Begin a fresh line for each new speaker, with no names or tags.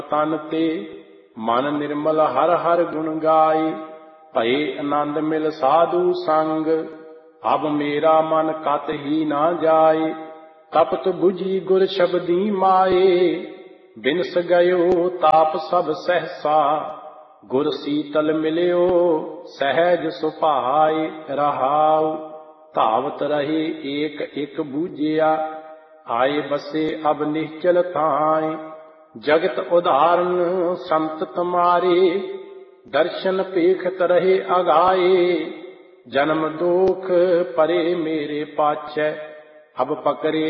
तन ते मन निर्मल हर हर गुण गाए। भये आनंद मिल साधु संग, अब मेरा मन कत ही ना जाए। तपत बुझी गुर शब्दी माए, बिनस गयो ताप सब सहसा। गुर सीतल मिलियो सहज सुभाए। रहाउ धावत रहे एक एक बूझिया, आए बसे अब निश्चल थाए। जगत उदाहरण संत तुम्हारे, दर्शन पेखत रहे अगाए। जन्म दोख परे मेरे पाछै, अब पकरे